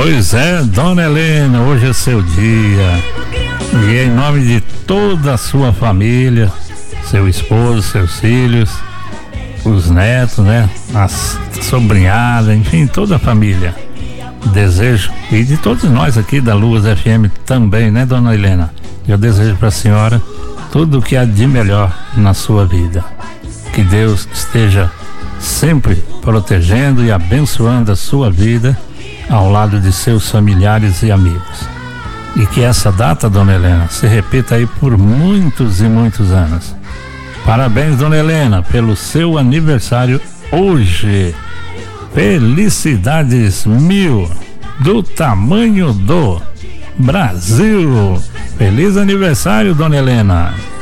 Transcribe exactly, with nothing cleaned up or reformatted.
Pois é, dona Helena, hoje é seu dia. E em nome de toda a sua família, seu esposo, seus filhos, os netos, né? As sobrinhadas, enfim, toda a família. Desejo, e de todos nós aqui da Luz F M também, né, dona Helena? Eu desejo para a senhora tudo o que há de melhor na sua vida. Que Deus esteja sempre protegendo e abençoando a sua vida ao lado de seus familiares e amigos. E que essa data, dona Helena, se repita aí por muitos e muitos anos. Parabéns, dona Helena, pelo seu aniversário hoje. Felicidades mil, do tamanho do Brasil. Feliz aniversário, dona Helena.